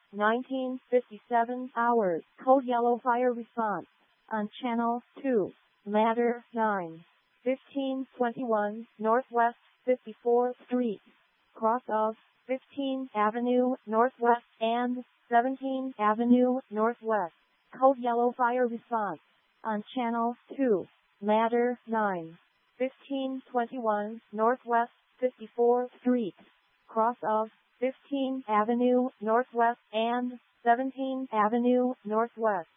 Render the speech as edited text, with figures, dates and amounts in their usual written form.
1957 hours. Code yellow fire response on channel 2. Ladder 9. 1521 Northwest 54th Street. Cross of 15th Avenue Northwest and 17th Avenue Northwest. Code yellow fire response on channel 2. Ladder 9. 1521 Northwest 54th Street. Cross of 15th Avenue Northwest and 17th Avenue Northwest.